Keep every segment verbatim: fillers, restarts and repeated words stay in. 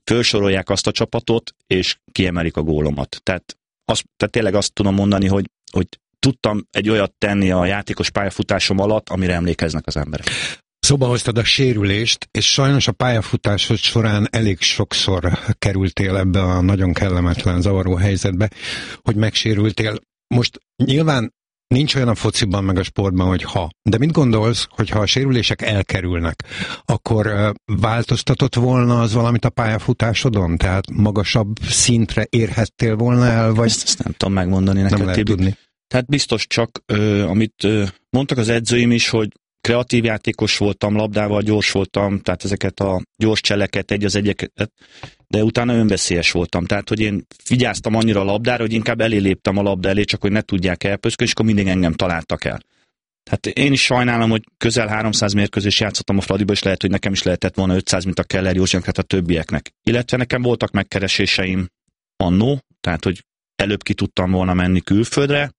fölsorolják azt a csapatot, és kiemelik a gólomat. Tehát, azt, tehát tényleg azt tudom mondani, hogy, hogy tudtam egy olyat tenni a játékos pályafutásom alatt, amire emlékeznek az emberek. Szóba hoztad a sérülést, és sajnos a pályafutásod során elég sokszor kerültél ebbe a nagyon kellemetlen, zavaró helyzetbe, hogy megsérültél. Most nyilván nincs olyan a fociban meg a sportban, hogy ha. De mit gondolsz, hogyha a sérülések elkerülnek, akkor változtatott volna az valamit a pályafutásodon? Tehát magasabb szintre érhettél volna el? Vagy ezt, ezt nem tudom megmondani neked. Nem lehet tudni. Tehát biztos csak, ö, amit ö, mondtak az edzőim is, hogy kreatív játékos voltam, labdával gyors voltam, tehát ezeket a gyors cseleket, egy az egyeket, de utána önveszélyes voltam. Tehát, hogy én vigyáztam annyira a labdára, hogy inkább elé léptem a labda elé, csak hogy ne tudják elpöszkölni, és akkor mindig engem találtak el. Hát én is sajnálom, hogy közel háromszáz mérkőzést játszottam a Fradiba, és lehet, hogy nekem is lehetett volna ötszáz, mint a Keller Józsinak, hát a többieknek. Illetve nekem voltak megkereséseim annó, tehát, hogy előbb ki tudtam volna menni külföldre,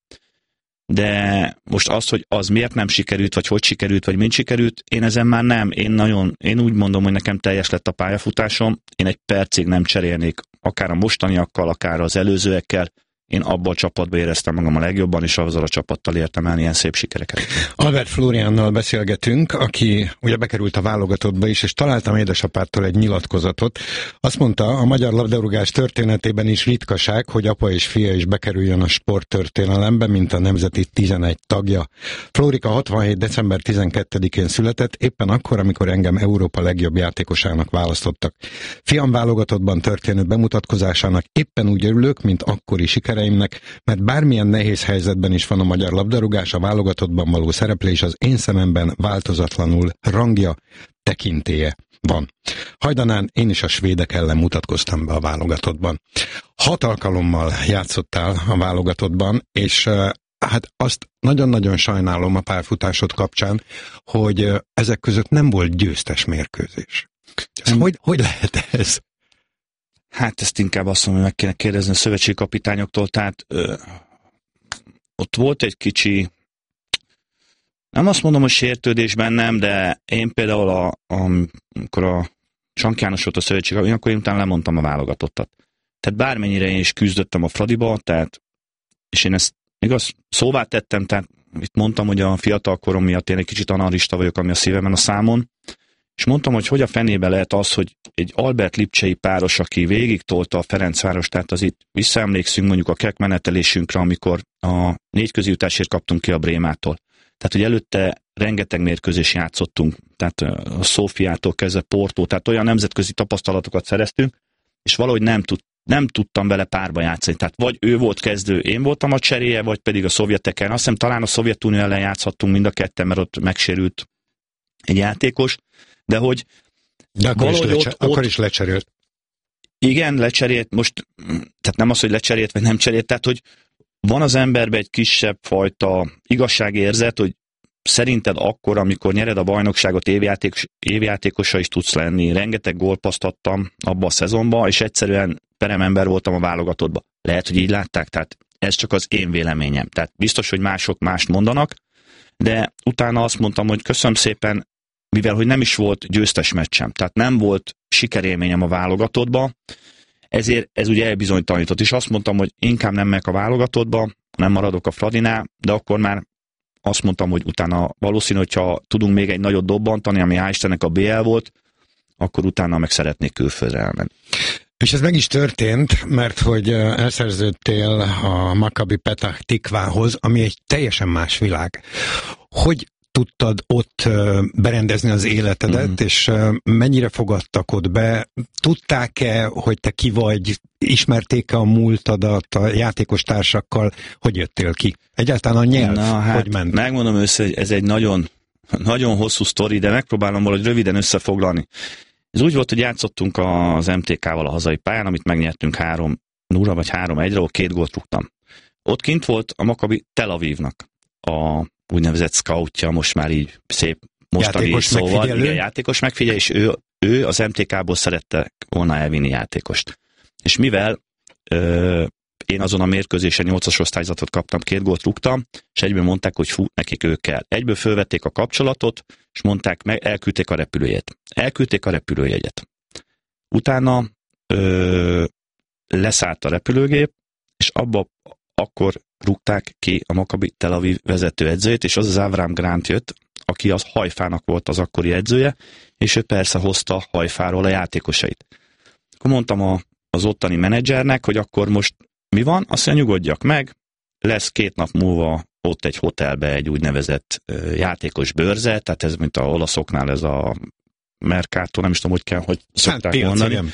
de most az, hogy az miért nem sikerült, vagy hogy sikerült, vagy mint sikerült, én ezen már nem. Én nagyon, én úgy mondom, hogy nekem teljes lett a pályafutásom, én egy percig nem cserélnék, akár a mostaniakkal, akár az előzőekkel. Én abban a csapatban éreztem magam a legjobban, és azzal a csapattal értem el ilyen szép sikereket. Albert Flóriánnal beszélgetünk, aki ugye bekerült a válogatottba is, és találtam édesapától egy nyilatkozatot. Azt mondta, a magyar labdarúgás történetében is ritkaság, hogy apa és fia is bekerüljön a sporttörténelembe, mint a nemzeti tizenegy tagja. Flórika hatvanhét december tizenkettedikén született, éppen akkor, amikor engem Európa legjobb játékosának választottak. Fiam válogatottban történő bemutatkozásának éppen úgy örülök, mint akkori sikere, mert bármilyen nehéz helyzetben is van a magyar labdarúgás, a válogatottban való szereplés az én szememben változatlanul rangja, tekintélye van. Hajdanán én is a svédek ellen mutatkoztam be a válogatottban. Hat alkalommal játszottál a válogatottban, és hát azt nagyon-nagyon sajnálom a pályafutásod kapcsán, hogy ezek között nem volt győztes mérkőzés. Ez hogy, hogy lehet ez? Hát ezt inkább azt mondom, hogy meg kéne kérdezni a szövetségi kapitányoktól, tehát ö, ott volt egy kicsi, nem azt mondom, hogy sértődés bennem, de én például, a, a, amikor a Csank János volt a szövetségi kapitány, akkor én utána lemondtam a válogatottat. Tehát bármennyire én is küzdöttem a Fradiba, tehát, és én ezt igaz, szóvá tettem, tehát itt mondtam, hogy a fiatal korom miatt én egy kicsit analista vagyok, ami a szívemen a számon, és mondtam, hogy hogy a fenébe lehet az, hogy egy Albert Lipcsei páros, aki végig tolta a Ferencváros, tehát az itt visszaemlékszünk mondjuk a kek menetelésünkre, amikor a négy közéjutásért kaptunk ki a Brémától. Tehát, hogy előtte rengeteg mérkőzés játszottunk, tehát a Szófiától kezdve Portó, tehát olyan nemzetközi tapasztalatokat szereztünk, és valahogy nem, tud, nem tudtam vele párba játszani. Tehát vagy ő volt kezdő, én voltam a cseréje, vagy pedig a szovjeteken. Azt hiszem talán a Szovjetunió ellen játszhattunk mind a ketten, mert ott megsérült egy játékos. De hogy De akkor, is, lecser- ott, akkor is lecserélt. Igen, lecserélt. Most, tehát nem az, hogy lecserélt, vagy nem cserélt, tehát, hogy van az emberben egy kisebb fajta igazságérzet, hogy szerinted akkor, amikor nyered a bajnokságot, évjátékos, évjátékosa is tudsz lenni. Rengeteg gólpaszt adtam abba a szezonba, és egyszerűen peremember voltam a válogatottba. Lehet, hogy így látták, tehát ez csak az én véleményem. Tehát biztos, hogy mások mást mondanak, de utána azt mondtam, hogy köszönöm szépen, mivel hogy nem is volt győztes meccsem, tehát nem volt sikerélményem a válogatottba, ezért ez ugye elbizonytalanított, és azt mondtam, hogy inkább nem megyek a válogatottba, nem maradok a Fradinál, de akkor már azt mondtam, hogy utána valószínű, hogyha tudunk még egy nagyot dobbantani, ami hál' Istennek a bé el volt, akkor utána meg szeretnék külföldre elmenni. És ez meg is történt, mert hogy elszerződtél a Maccabi Petach Tikvához, ami egy teljesen más világ. Hogy tudtad ott berendezni az életedet, mm. és mennyire fogadtak ott be? Tudták-e, hogy te ki vagy? Ismerték-e a múltadat a játékos társakkal? Hogy jöttél ki? Egyáltalán a nyelv, Na, hát, hogy ment? Megmondom össze, hogy ez egy nagyon, nagyon hosszú sztori, de megpróbálom valahogy röviden összefoglalni. Ez úgy volt, hogy játszottunk az em té ká-val a hazai pályán, amit megnyertünk három nulla vagy három egyre, ahol két gólt rúgtam. Ott kint volt a Maccabi Tel Avivnak a úgynevezett scoutja, most már így szép mostani játékos szóval. Megfigyelő. Igen, játékos megfigyelő, és ő, ő az em té ká-ból szerette volna elvinni játékost. És mivel ö, én azon a mérkőzésen nyolcas osztályzatot kaptam, két gólt rúgtam, és egyből mondták, hogy fú, nekik ő kell. Egyből fölvették a kapcsolatot, és mondták meg, elküldték a repülőjegyet. Elküldték a repülőjegyet. Utána ö, leszállt a repülőgép, és abba akkor rúgták ki a Maccabi Tel Aviv vezetőedzőjét, és az az Avram Grant jött, aki az Hajfának volt az akkori edzője, és ő persze hozta Hajfáról a játékosait. Akkor mondtam a, az ottani menedzsernek, hogy akkor most mi van? Azt mondja, nyugodjak meg, lesz két nap múlva ott egy hotelbe egy úgynevezett játékos bőrze, tehát ez mint a olaszoknál ez a Mercato, nem is tudom, hogy kell, hogy szokták hát, mondani. Igen.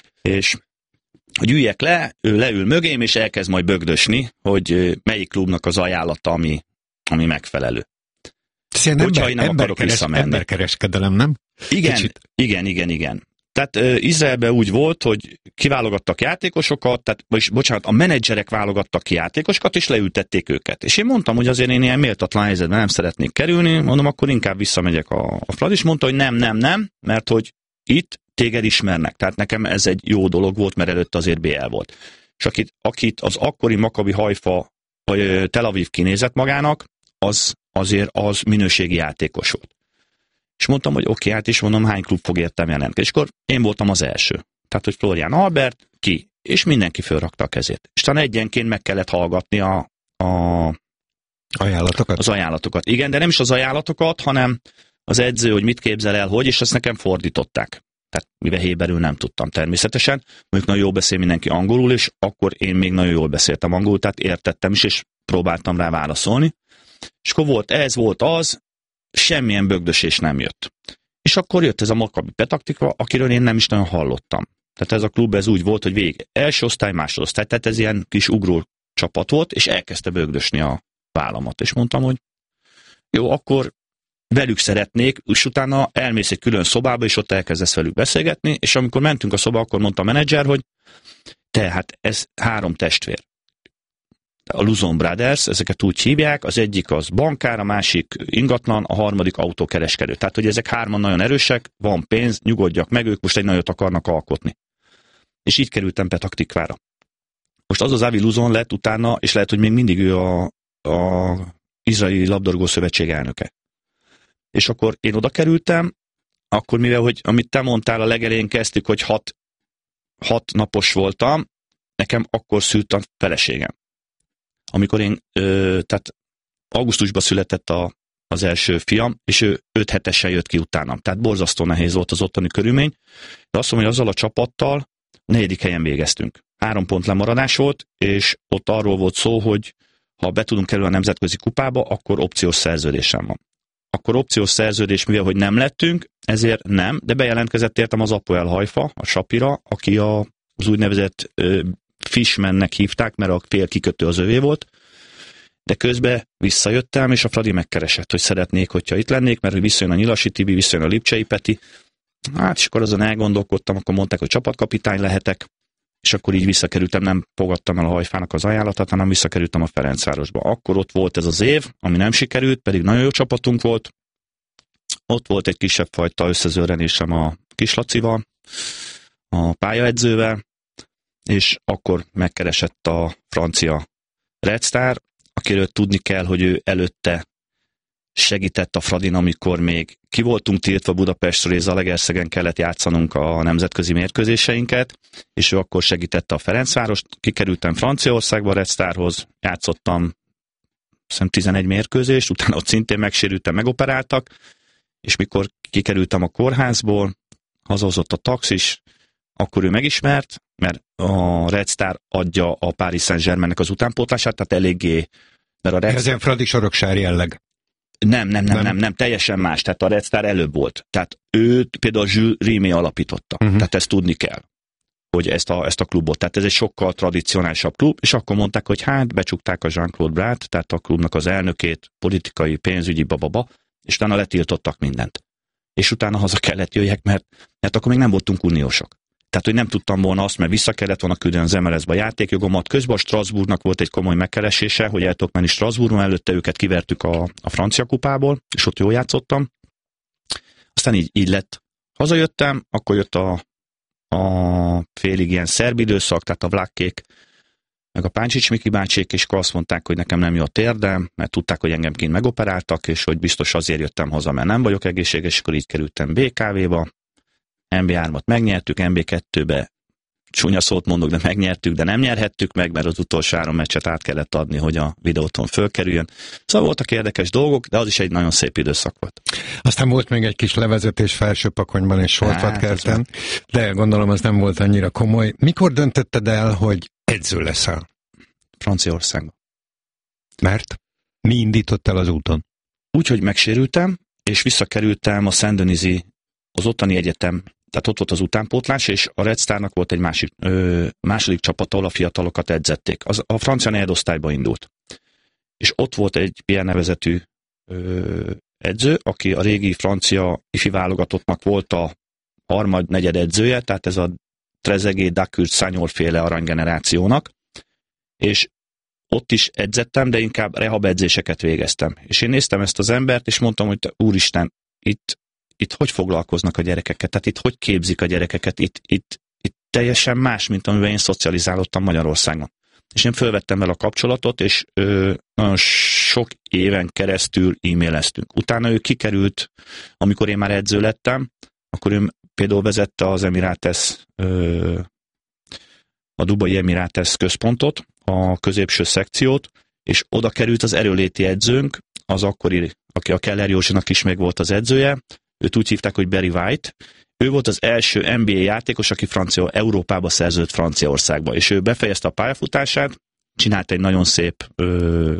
És hogy üljek le, ő leül mögém, és elkezd majd bögdösni, hogy melyik klubnak az ajánlata, ami, ami megfelelő. Hogyha ember, én nem akarok visszamenni. Emberkereskedelem, nem? Igen, Kicsit. igen, igen, igen. Tehát uh, Izraelben úgy volt, hogy kiválogattak játékosokat, tehát, vagyis, bocsánat, a menedzserek válogattak ki játékosokat, és leültették őket. És én mondtam, hogy azért én ilyen méltatlan helyzetben nem szeretnék kerülni, mondom, akkor inkább visszamegyek a, a Fradi, és mondta, hogy nem, nem, nem, mert hogy itt téged ismernek. Tehát nekem ez egy jó dolog volt, mert előtt azért bé el volt. És akit, akit az akkori Maccabi Haifa, vagy Tel Aviv kinézett magának, az azért az minőségi játékos volt. És mondtam, hogy oké, okay, hát is mondom, hány klub fog értem jelentkezni. És akkor én voltam az első. Tehát, hogy Florian Albert, ki, és mindenki fölrakta a kezét. És talán egyenként meg kellett hallgatni a, a ajánlatokat. Az ajánlatokat. Igen, de nem is az ajánlatokat, hanem az edző, hogy mit képzel el, hogy, és ezt nekem fordították. Tehát mivel héberül nem tudtam természetesen. Mondjuk nagyon jól beszél mindenki angolul, és akkor én még nagyon jól beszéltem angolul, tehát értettem is, és próbáltam rá válaszolni. És akkor volt ez, volt az, semmilyen bögdösés nem jött. És akkor jött ez a Maccabi Petaktikva, akiről én nem is nagyon hallottam. Tehát ez a klub ez úgy volt, hogy végig első osztály, másodosztály, tehát ez ilyen kis ugró csapat volt, és elkezdte bögdösni a vállamat. És mondtam, hogy jó, akkor velük szeretnék, és utána elmész egy külön szobába, és ott elkezdesz velük beszélgetni, és amikor mentünk a szobába, akkor mondta a menedzser, hogy te, hát ez három testvér. A Luzon Brothers, ezeket úgy hívják, az egyik az bankár, a másik ingatlan, a harmadik autókereskedő. Tehát, hogy ezek hárman nagyon erősek, van pénz, nyugodjak meg, ők most egy nagyot akarnak alkotni. És így kerültem Petaktikvára. Most az az Avi Luzon lett utána, és lehet, hogy még mindig ő a, a Izraeli Labdarúgó Szövetség elnöke. És akkor én oda kerültem, akkor mivel, hogy amit te mondtál, a legelején kezdtük, hogy hat, hat napos voltam, nekem akkor szült a feleségem. Amikor én, ö, tehát augusztusban született a, az első fiam, és ő öt hetesen jött ki utánam. Tehát borzasztó nehéz volt az ottani körülmény. De azt mondom, hogy azzal a csapattal negyedik helyen végeztünk. Három pont lemaradás volt, és ott arról volt szó, hogy ha be tudunk kerülni a nemzetközi kupába, akkor opciós szerződésem van. Akkor opciós szerződés, mivel hogy nem lettünk, ezért nem, de bejelentkezett értem az Apoel Haifa, a Sapira, aki a, az úgynevezett ö, Fishmannek hívták, mert a fél kikötő az övé volt, de közben visszajöttem, és a Fradi megkeresett, hogy szeretnék, hogyha itt lennék, mert hogy visszajön a Nyilasi Tibi, visszajön a Lipcsei Peti. Hát, és akkor azon elgondolkodtam, akkor mondták, hogy csapatkapitány lehetek, és akkor így visszakerültem, nem fogadtam el a Hajfának az ajánlatát, hanem visszakerültem a Ferencvárosba. Akkor ott volt ez az év, ami nem sikerült, pedig nagyon jó csapatunk volt. Ott volt egy kisebb fajta összezőrenésem a Kislacival, a pályaedzővel, és akkor megkeresett a francia Red Star, akiről tudni kell, hogy ő előtte segített a Fradin, amikor még ki voltunk tiltva Budapestről, és Zalaegerszegen kellett játszanunk a nemzetközi mérkőzéseinket, és ő akkor segítette a Ferencvárost. Kikerültem Franciaországba Red Starhoz, játszottam hiszem tizenegy mérkőzést, utána ott szintén megsérültem, megoperáltak, és mikor kikerültem a kórházból, hazahozott a taxis, akkor ő megismert, mert a Red Star adja a Paris Saint-Germainnek az utánpótlását, tehát eléggé... Mert a Red Ez ilyen Fradi Soroksár jelleg. Nem, nem, nem, nem, nem, nem, teljesen más, tehát a Red Star előbb volt. Tehát őt például Jules Rimet alapította, uh-huh. Tehát ezt tudni kell, hogy ezt a, ezt a klubot. Tehát ez egy sokkal tradicionálisabb klub, és akkor mondták, hogy hát becsukták a Jean-Claude Brát, tehát a klubnak az elnökét, politikai, pénzügyi, bababa, és utána letiltottak mindent. És utána haza kellett jöjjek, mert, mert akkor még nem voltunk uniósok. Tehát, hogy nem tudtam volna azt, mert vissza kellett volna küldeni az em el es-be a játékjogomat. Közben a Strasbourgnak volt egy komoly megkeresése, hogy el tudok menni Strasbourgban, előtte őket kivertük a, a francia kupából, és ott jól játszottam. Aztán így, így lett. Hazajöttem, akkor jött a, a félig ilyen szerb időszak, tehát a Vlákkék, meg a Páncsics Miki bácsék, és akkor azt mondták, hogy nekem nem jó a térdem, mert tudták, hogy engem kint megoperáltak, és hogy biztos azért jöttem haza, mert nem vagyok egészséges, és akkor így kerültem bé ká véba. em bé hármat megnyertük, em bé kettőbe csúnya szót mondok, de megnyertük, de nem nyerhettük meg, mert az utolsó három meccset át kellett adni, hogy a videóton fölkerüljön. Szóval voltak érdekes dolgok, de az is egy nagyon szép időszak volt. Aztán volt még egy kis levezetés Felsőpakonyban és Sortvatkerten, de gondolom az nem volt annyira komoly. Mikor döntötted el, hogy edző leszel? Franciaországban. Mert? Mi indított el az úton? Úgy, hogy megsérültem, és visszakerültem a Saint-Denis-i, az ottani egyetem, tehát ott volt az utánpótlás, és a Red Starnak volt egy másik, ö, második csapat, ahol a fiatalokat edzették. Az, a francia negyedosztályba indult. És ott volt egy ilyen nevezetű ö, edző, aki a régi francia ifi válogatottnak volt a harmad, negyed edzője, tehát ez a Trezeguet, Dacourt, Sagnol féle aranygenerációnak, és ott is edzettem, de inkább rehab edzéseket végeztem. És én néztem ezt az embert, és mondtam, hogy te, úristen, itt, itt hogy foglalkoznak a gyerekeket, tehát itt hogy képzik a gyerekeket, itt, itt, itt teljesen más, mint amivel én szocializálódtam Magyarországon. És én fölvettem vele a kapcsolatot, és ö, nagyon sok éven keresztül e-maileztünk. Utána ő kikerült, amikor én már edző lettem, akkor ő például vezette az Emirates, ö, a Dubai Emirates központot, a középső szekciót, és oda került az erőléti edzőnk, az akkori, aki a Keller Józsinak is meg volt az edzője, őt úgy hívták, hogy Barry White. Ő volt az első en bé á játékos, aki francia, Európába szerződött Franciaországba, és ő befejezte a pályafutását, csinált egy nagyon szép ö,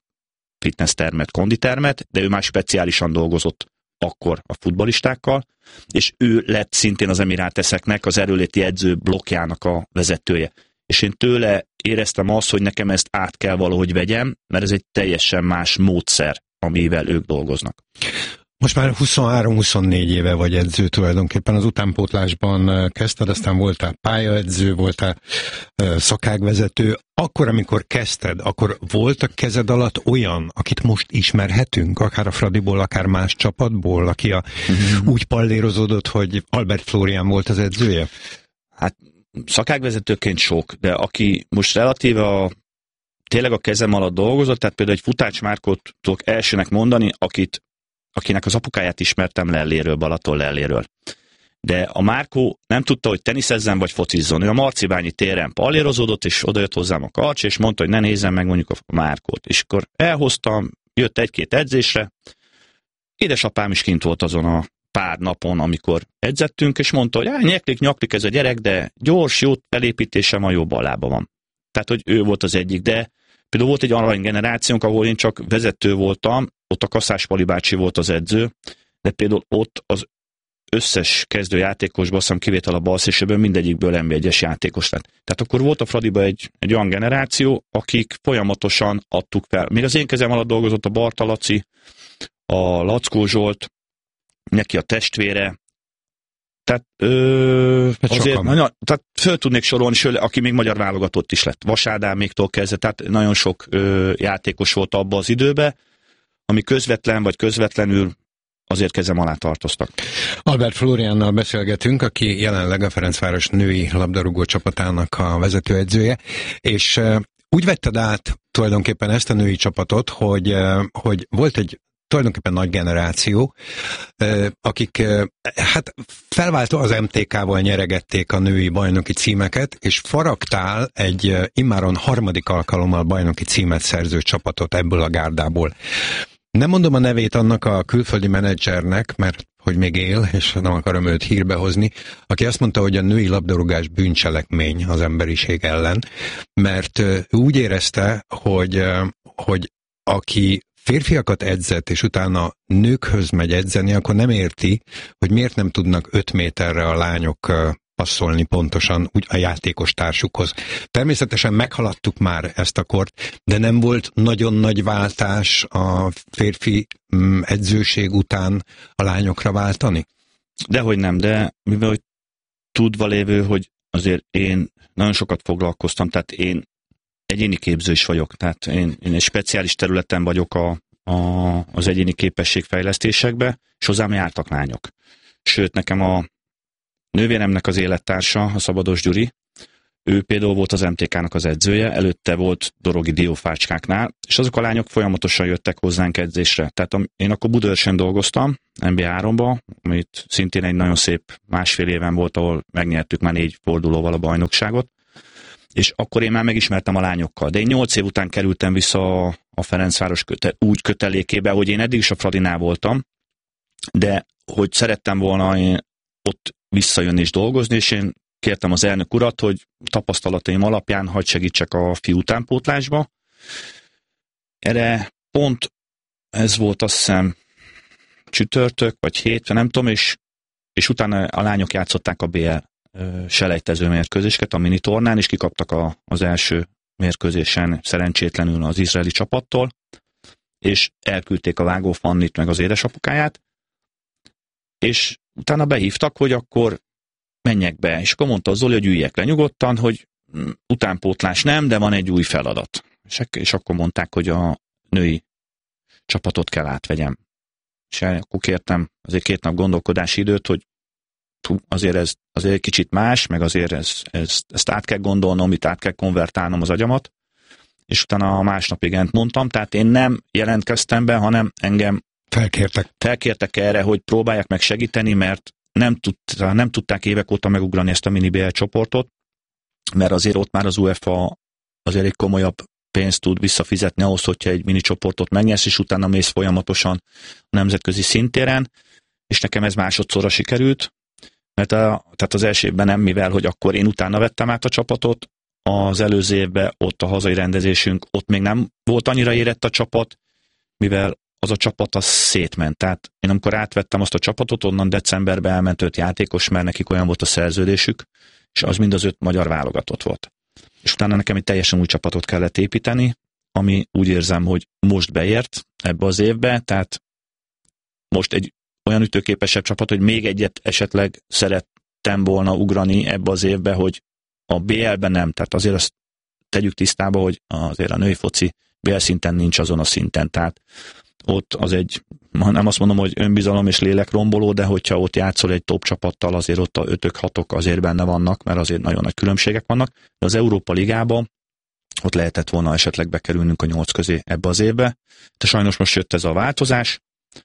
fitness termet, konditermet, de ő már speciálisan dolgozott akkor a futballistákkal, és ő lett szintén az Emiráteseknek, az erőléti edző blokkjának a vezetője. És én tőle éreztem azt, hogy nekem ezt át kell valahogy vegyem, mert ez egy teljesen más módszer, amivel ők dolgoznak. Most már huszonhárom-huszonnégy éve vagy edző tulajdonképpen, az utánpótlásban kezdted, aztán voltál pályaedző, voltál szakágvezető. Akkor, amikor kezdted, akkor volt a kezed alatt olyan, akit most ismerhetünk, akár a Fradiból, akár más csapatból, aki a, mm-hmm. úgy pallérozódott, hogy Albert Flórián volt az edzője? Hát szakágvezetőként sok, de aki most relatíve a, tényleg a kezem alatt dolgozott, tehát például egy Futács Márkót tudok elsőnek mondani, akit akinek az apukáját ismertem Lelléről, Balaton Lelléről. De a Márkó nem tudta, hogy teniszezzen vagy focizzon. Ő a Marcibányi téren pallérozódott, és odajött hozzám a Karcs, és mondta, hogy ne nézzem meg mondjuk a Márkót. És akkor elhoztam, jött egy-két edzésre. Édesapám is kint volt azon a pár napon, amikor edzettünk, és mondta, hogy nyeklik, nyaklik ez a gyerek, de gyors, jó felépítése van, jó ballába van. Tehát, hogy ő volt az egyik, de például volt egy arany generációnk, ahol én csak vezető voltam, ott a Kaszás Pali bácsi volt az edző, de például ott az összes kezdőjátékosból, azt hiszem kivétel a balszélsőből, mindegyikből en bé egyes játékos lett. Tehát akkor volt a Fradiba egy, egy olyan generáció, akik folyamatosan adtuk fel. Még az én kezem alatt dolgozott a Barta Laci, a Lackó Zsolt, neki a testvére, tehát, ö, azért, nagyon, tehát föl tudnék sorolni, sőle, aki még magyar válogatott is lett. Vas Ádáméktól kezdve, tehát nagyon sok ö, játékos volt abban az időben, ami közvetlen vagy közvetlenül azért kezem alá tartoztak. Albert Flóriánnal beszélgetünk, aki jelenleg a Ferencváros női labdarúgó csapatának a vezetőedzője, és uh, úgy vetted át tulajdonképpen ezt a női csapatot, hogy, uh, hogy volt egy tulajdonképpen nagy generáció, akik hát felváltva az em té ká-val nyeregették a női bajnoki címeket, és faragtál egy immáron harmadik alkalommal bajnoki címet szerző csapatot ebből a gárdából. Nem mondom a nevét annak a külföldi menedzsernek, mert hogy még él, és nem akarom őt hírbe hozni, aki azt mondta, hogy a női labdarúgás bűncselekmény az emberiség ellen, mert úgy érezte, hogy, hogy aki férfiakat edzett, és utána nőkhöz megy edzeni, akkor nem érti, hogy miért nem tudnak öt méterre a lányok passzolni pontosan úgy a játékos társukhoz. Természetesen meghaladtuk már ezt a kort, de nem volt nagyon nagy váltás a férfi edzőség után a lányokra váltani? Dehogy nem, de mivel hogy tudva lévő, hogy azért én nagyon sokat foglalkoztam, tehát én egyéni képző is vagyok, tehát én, én egy speciális területen vagyok a, a, az egyéni képességfejlesztésekbe, és hozzám jártak lányok. Sőt, nekem a nővéremnek az élettársa, a Szabados Gyuri, ő például volt az em té ká-nak az edzője, előtte volt Dorogi Diófácskáknál, és azok a lányok folyamatosan jöttek hozzánk edzésre. Tehát én akkor Budaörsön dolgoztam, en bé háromba, amit szintén egy nagyon szép másfél éven volt, ahol megnyertük már négy fordulóval a bajnokságot, és akkor én már megismertem a lányokkal. De én nyolc év után kerültem vissza a Ferencváros köte, úgy kötelékébe, hogy én eddig is a Fradinál voltam, de hogy szerettem volna én ott visszajönni és dolgozni, és én kértem az elnök urat, hogy tapasztalataim alapján hadd segítsek a fiú utánpótlásba. Erre pont ez volt, azt hiszem, csütörtök, vagy hétfő, nem tudom, és, és utána a lányok játszották a bé el selejtező mérkőzéseket a mini tornán, és kikaptak a, az első mérkőzésen szerencsétlenül az izraeli csapattól, és elküldték a Vágó Fannit meg az édesapukáját, és utána behívtak, hogy akkor menjek be, és akkor mondta az Zoli, hogy üljek le nyugodtan, hogy utánpótlás nem, de van egy új feladat. És, és akkor mondták, hogy a női csapatot kell átvegyem. És akkor kértem azért két nap gondolkodási időt, hogy azért ez azért egy kicsit más, meg azért ez, ez, ezt át kell gondolnom, itt át kell konvertálnom az agyamat, és utána a másnap igent mondtam, tehát én nem jelentkeztem be, hanem engem felkértek. Felkértek erre, hogy próbálják meg segíteni, mert nem, tudta, nem tudták évek óta megugrani ezt a mini bé el csoportot, mert azért ott már az UEFA azért egy komolyabb pénzt tud visszafizetni ahhoz, hogyha egy mini csoportot megnyersz, és utána mész folyamatosan a nemzetközi szintéren, és nekem ez másodszorra sikerült, mert a, tehát az első évben nem, mivel, hogy akkor én utána vettem át a csapatot, az előző évben ott a hazai rendezésünk, ott még nem volt annyira érett a csapat, mivel az a csapat az szétment. Tehát én amikor átvettem azt a csapatot, onnan decemberben elment öt játékos, mert nekik olyan volt a szerződésük, és az mind az öt magyar válogatott volt. És utána nekem egy teljesen új csapatot kellett építeni, ami úgy érzem, hogy most beért ebbe az évbe, tehát most egy olyan ütőképesebb csapat, hogy még egyet esetleg szerettem volna ugrani ebbe az évbe, hogy a bé el-ben nem, tehát azért azt tegyük tisztába, hogy azért a női foci bé el szinten nincs azon a szinten, tehát ott az egy, nem azt mondom, hogy önbizalom és lélekromboló, de hogyha ott játszol egy top csapattal, azért ott a ötök, hatok azért benne vannak, mert azért nagyon nagy különbségek vannak, de az Európa Ligában ott lehetett volna esetleg bekerülnünk a nyolc közé ebbe az évbe, de sajnos most jött ez a változás,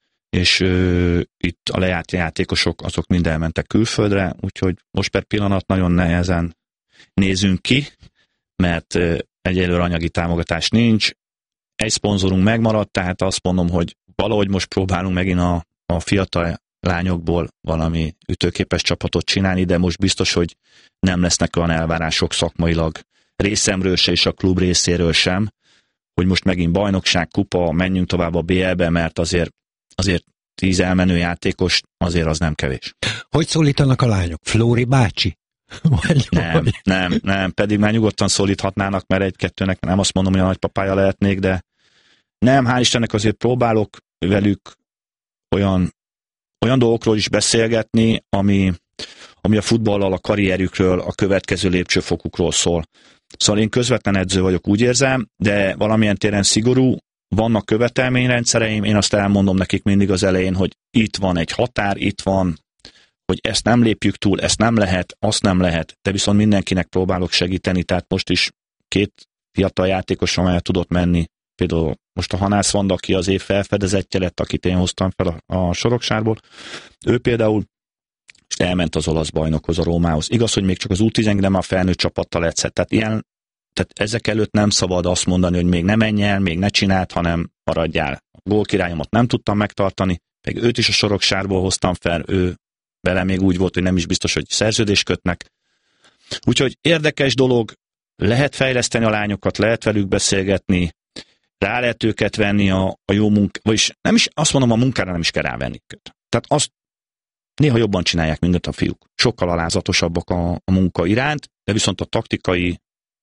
és uh, itt a lejárt játékosok azok mind elmentek külföldre, úgyhogy most per pillanat nagyon nehezen nézünk ki, mert uh, egyelőre anyagi támogatás nincs, egy szponzorunk megmaradt, tehát azt mondom, hogy valahogy most próbálunk megint a, a fiatal lányokból valami ütőképes csapatot csinálni, de most biztos, hogy nem lesznek olyan elvárások szakmailag részemről se és a klub részéről sem, hogy most megint bajnokság, kupa, menjünk tovább a bé el-be, mert azért, azért tíz elmenő játékos, azért az nem kevés. Hogy szólítanak a lányok? Flóri bácsi? Vagy nem, vagy? nem, nem, pedig már nyugodtan szólíthatnának, mert egy-kettőnek nem azt mondom, hogy a nagypapája lehetnék, de nem, hál' Istennek azért próbálok velük olyan, olyan dolgokról is beszélgetni, ami, ami a futballal, a karrierükről, a következő lépcsőfokukról szól. Szóval én közvetlen edző vagyok, úgy érzem, de valamilyen téren szigorú, vannak követelményrendszereim, én azt elmondom nekik mindig az elején, hogy itt van egy határ, itt van, hogy ezt nem lépjük túl, ezt nem lehet, azt nem lehet, de viszont mindenkinek próbálok segíteni, tehát most is két fiatal játékos, amelyet tudott menni, például most a Hanász Vanda, aki az év felfedezettje lett, akit én hoztam fel a, a Soroksárból, ő például és elment az olasz bajnokhoz, a Rómához. Igaz, hogy még csak az U tizenegy, de már a felnőtt csapattal egyszer. Tehát, ilyen, tehát ezek előtt nem szabad azt mondani, hogy még ne menj el, még ne csináld, hanem maradjál. A gólkirályomat nem tudtam megtartani, meg őt is a Soroksárból hoztam fel, ő vele még úgy volt, hogy nem is biztos, hogy szerződést kötnek. Úgyhogy érdekes dolog, lehet fejleszteni a lányokat, lehet velük beszélgetni, rá lehet őket venni a, a jó munkára, vagyis nem is, azt mondom, a munkára nem is kell rávenni őket. Tehát azt néha jobban csinálják, mint a fiúk. Sokkal alázatosabbak a, a munka iránt, de viszont a taktikai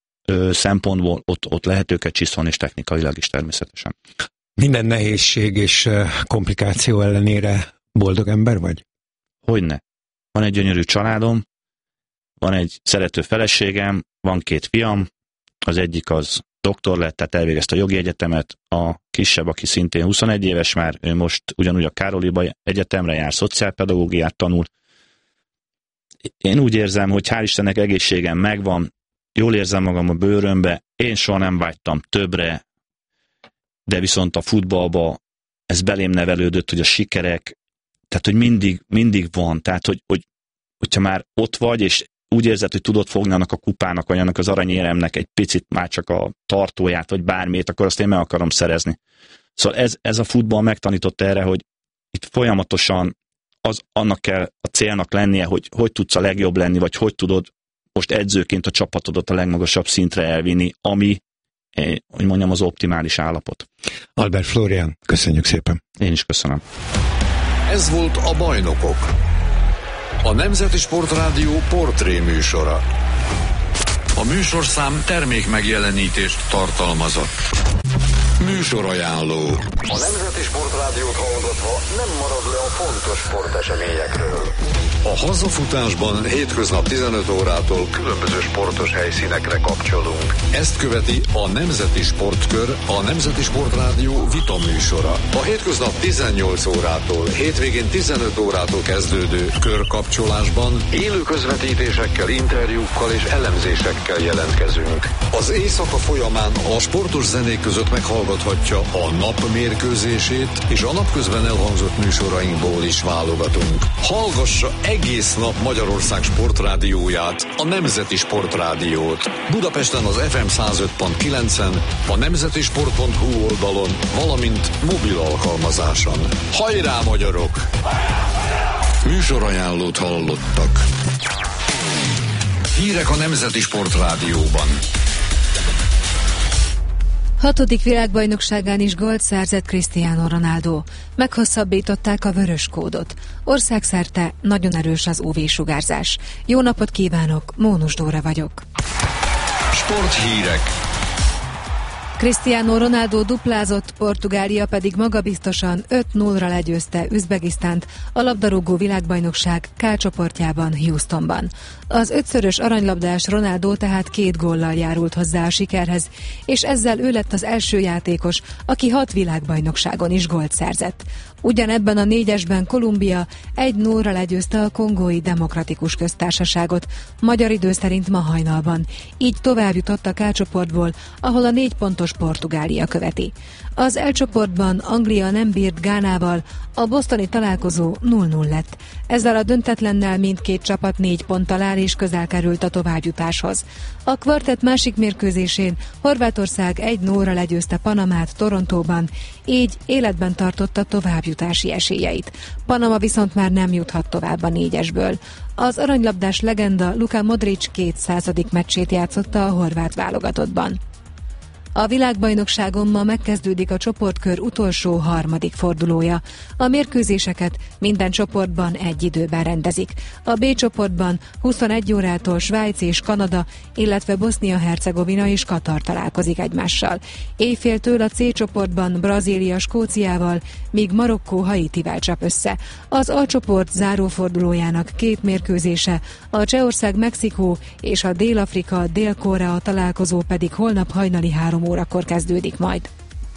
ö, szempontból ott, ott lehet őket csiszolni, és technikailag is természetesen. Minden nehézség és komplikáció ellenére boldog ember vagy? Hogyne. Van egy gyönyörű családom, van egy szerető feleségem, van két fiam, az egyik az doktor lett, tehát elvégezte a jogi egyetemet, a kisebb, aki szintén huszonegy éves már, ő most ugyanúgy a Károliba Egyetemre jár, szociálpedagógiát tanul. Én úgy érzem, hogy hál' Istennek egészségem megvan, jól érzem magam a bőrömbe, én soha nem vágytam többre, de viszont a futballba ez belém nevelődött, hogy a sikerek, tehát hogy mindig, mindig van, tehát hogy, hogy hogyha már ott vagy, és úgy érzed, hogy tudod fogni annak a kupának, vagy annak az aranyéremnek egy picit már csak a tartóját, vagy bármit, akkor azt én meg akarom szerezni. Szóval ez, ez a futball megtanított erre, hogy itt folyamatosan az annak kell a célnak lennie, hogy hogy tudsz a legjobb lenni, vagy hogy tudod most edzőként a csapatodat a legmagasabb szintre elvinni, ami, hogy mondjam, az optimális állapot. Albert Flórián, köszönjük szépen. Én is köszönöm. Ez volt a Bajnokok, a Nemzeti Sportrádió portré műsora. A műsorszám termék megjelenítést tartalmazott. Műsorajánló. A Nemzeti Sportrádiót hallgatva nem marad le a fontos sporteseményekről. A hazafutásban hétköznap tizenöt órától különböző sportos helyszínekre kapcsolunk. Ezt követi a Nemzeti Sportkör, a Nemzeti Sportrádió vita műsora. A hétköznap tizennyolc órától, hétvégén tizenöt órától kezdődő körkapcsolásban élő közvetítésekkel, interjúkkal és elemzésekkel jelentkezünk. Az éjszaka folyamán a sportos zenék között meghallgathatja a nap mérkőzését, és a napközben elhangzott műsorainkból is válogatunk. Hallgassa egész nap Magyarország sportrádióját, a Nemzeti Sportrádiót. Budapesten az ef em száz öt pont kilencen, a nemzetisport pont hu oldalon, valamint mobil alkalmazáson. Hajrá, magyarok! Műsorajánlót hallottak. Hírek a Nemzeti Sportrádióban. Hatodik világbajnokságán is gólt szerzett Cristiano Ronaldo. Meghosszabbították a vörös kódot. Országszerte nagyon erős az ú vé-sugárzás. Jó napot kívánok, Mónus Dóra vagyok. Sporthírek. Cristiano Ronaldo duplázott, Portugália pedig magabiztosan öt nullra legyőzte Üzbegisztánt a labdarúgó világbajnokság K csoportjában, Houstonban. Az ötszörös aranylabdás Ronaldo tehát két góllal járult hozzá a sikerhez, és ezzel ő lett az első játékos, aki hat világbajnokságon is gólt szerzett. Ugyanebben a négyesben Kolumbia egy nullra legyőzte a Kongói Demokratikus Köztársaságot, magyar idő szerint ma hajnalban. Így tovább jutott a K csoportból, ahol a négy pontos Portugália követi. Az L csoportban Anglia nem bírt Gánával, a bostoni találkozó nulla nulla lett. Ezzel a döntetlennel mindkét csapat négy ponttal áll és közel került a továbbjutáshoz. A kvartett másik mérkőzésén Horvátország egy nullra legyőzte Panamát Torontóban, így életben tartotta továbbjutási esélyeit. Panama viszont már nem juthat tovább a négyesből. Az aranylabdás legenda Luka Modric kétszázadik meccsét játszotta a horvát válogatottban. A világbajnokságon ma megkezdődik a csoportkör utolsó harmadik fordulója. A mérkőzéseket minden csoportban egy időben rendezik. A B csoportban huszonegy órától Svájc és Kanada, illetve Bosznia-Hercegovina és Katar találkozik egymással. Éjféltől a C csoportban Brazília Skóciával, míg Marokkó Haitivel csap össze. Az A csoport zárófordulójának két mérkőzése, a Csehország Mexikó és a Dél-Afrika Dél-Korea találkozó pedig holnap hajnali három órakor kezdődik majd.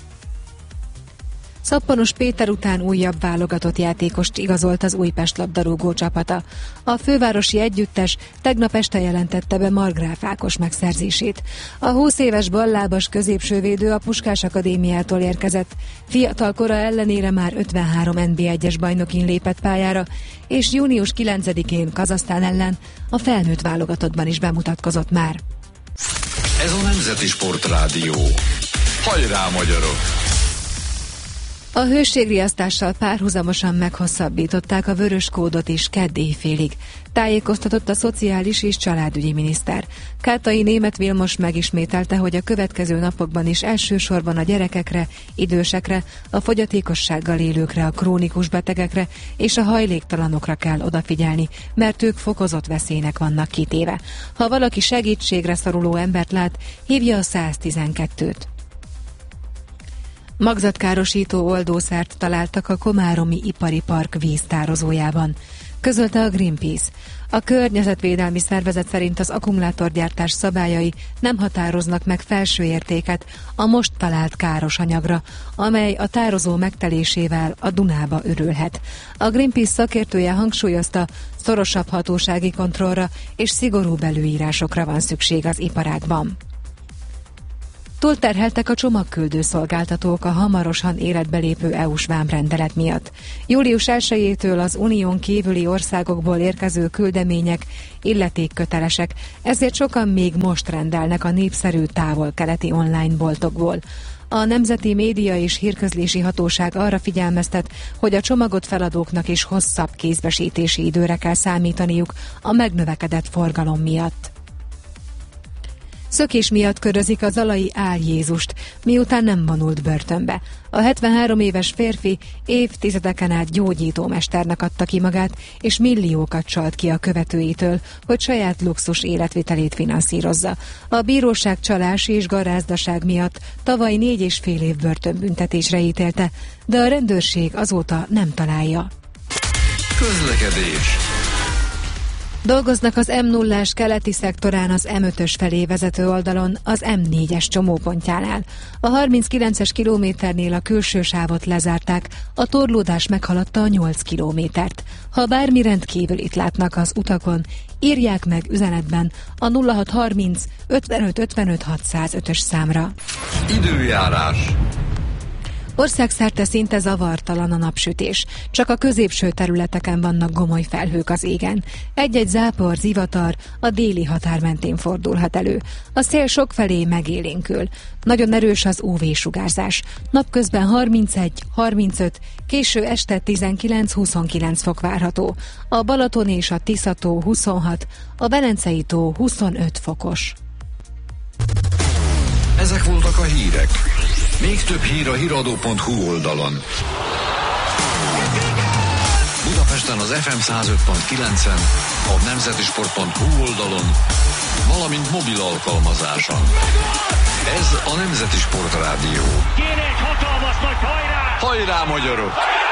Szappanos Péter után újabb válogatott játékost igazolt az Újpest labdarúgó csapata. A fővárosi együttes tegnap este jelentette be Margráf Ákos megszerzését. A húsz éves ballábas középsővédő a Puskás Akadémiától érkezett. Fiatal kora ellenére már ötvenhárom en bé egyes bajnokin lépett pályára, és június kilencedikén Kazahsztán ellen a felnőtt válogatottban is bemutatkozott már. Ez a Nemzeti Sportrádió. Hajrá, magyarok! A hőségriasztással párhuzamosan meghosszabbították a vörös kódot is kedd éjfélig, tájékoztatott a szociális és családügyi miniszter. Kátai Németh Vilmos megismételte, hogy a következő napokban is elsősorban a gyerekekre, idősekre, a fogyatékossággal élőkre, a krónikus betegekre és a hajléktalanokra kell odafigyelni, mert ők fokozott veszélynek vannak kitéve. Ha valaki segítségre szoruló embert lát, hívja a száztizenkettőt. Magzatkárosító oldószert találtak a komáromi ipari park víztározójában. közölte a Greenpeace. A környezetvédelmi szervezet szerint az akkumulátorgyártás szabályai nem határoznak meg felső értéket a most talált káros anyagra, amely a tározó megtelésével a Dunába ürülhet. A Greenpeace szakértője hangsúlyozta, szorosabb hatósági kontrollra és szigorú előírásokra van szükség az iparágban. Túlterheltek a csomagküldő szolgáltatók a hamarosan életbe lépő é u-s vámrendelet miatt. július elsejétől az unión kívüli országokból érkező küldemények illetékkötelesek, ezért sokan még most rendelnek a népszerű távol-keleti online boltokból. A Nemzeti Média és Hírközlési Hatóság arra figyelmeztet, hogy a csomagot feladóknak is hosszabb kézbesítési időre kell számítaniuk a megnövekedett forgalom miatt. Szökés miatt körözik a zalai Ál Jézust, miután nem vonult börtönbe. A hetvenhárom éves férfi évtizedeken át gyógyítómesternek adta ki magát, és milliókat csalt ki a követőitől, hogy saját luxus életvitelét finanszírozza. A bíróság csalási és garázdaság miatt tavaly négy és fél év börtönbüntetésre ítélte, de a rendőrség azóta nem találja. Közlekedés. Dolgoznak az em nullás keleti szektorán az em ötös felé vezető oldalon, az em négyes csomópontjánál. A harminckilences kilométernél a külső sávot lezárták, a torlódás meghaladta a nyolc kilométert. Ha bármi rendkívülit látnak az utakon, írják meg üzenetben a nulla hat harminc ötvenöt ötvenöt hatszázötös számra. Időjárás. Országszerte szinte zavartalan a napsütés, csak a középső területeken vannak gomoly felhők az égen. Egy-egy zápor, zivatar a déli határ mentén fordulhat elő. A szél sokfelé megélénkül. Nagyon erős az ú vé-sugárzás. Napközben harmincegy harmincöt, késő este tizenkilenc-huszonkilenc fok várható. A Balaton és a Tisza-tó huszonhat, a Velencei tó huszonöt fokos. Ezek voltak a hírek. Még több hír a híradó pont hu oldalon. Budapesten az ef em száz öt pont kilencen, a nemzeti sport pont hu oldalon, valamint mobil alkalmazáson. Ez a Nemzeti Sportrádió. Kéne egy hatalmas nagy hajrá! Hajrá, magyarok!